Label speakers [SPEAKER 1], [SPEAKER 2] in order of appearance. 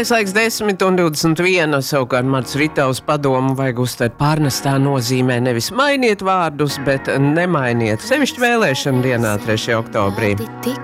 [SPEAKER 1] Labais laiks 10:21, savukārt Marts Ritavs padomu vajag uztvert pārnestā nozīmē. Nevis mainiet vārdus, bet nemainiet. Sevišķi vēlēšana dienā 3. oktobrī.